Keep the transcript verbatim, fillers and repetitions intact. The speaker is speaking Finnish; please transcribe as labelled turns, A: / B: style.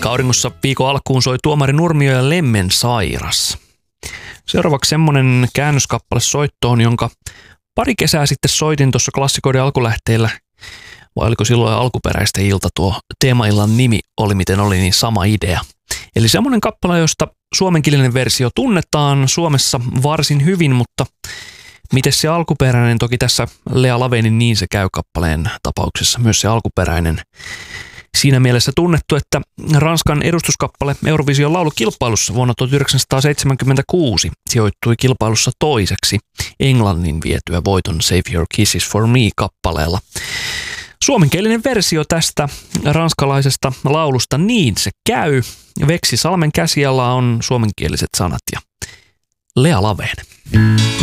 A: Auringossa viikon alkuun soi Tuomari Nurmio ja Lemmen Sairas. Seuraavaksi semmonen käännöskappale soittoon, jonka pari kesää sitten soitin tuossa klassikoiden alkulähteellä. Vai oliko silloin alkuperäistä ilta tuo teemaillan nimi oli miten oli, niin sama idea. Eli semmonen kappale, josta suomenkielinen versio tunnetaan Suomessa varsin hyvin, mutta miten se alkuperäinen, toki tässä Lea Lavenin Niin se käy -kappaleen tapauksessa myös se alkuperäinen. Siinä mielessä tunnettu, että Ranskan edustuskappale Eurovision laulukilpailussa vuonna tuhatyhdeksänsataaseitsemänkymmentäkuusi sijoittui kilpailussa toiseksi Englannin vietyä voiton Save Your Kisses for Me -kappaleella. Suomenkielinen versio tästä ranskalaisesta laulusta Niin se käy. Veksi Salmen käsiala on suomenkieliset sanat ja Lea Laveen.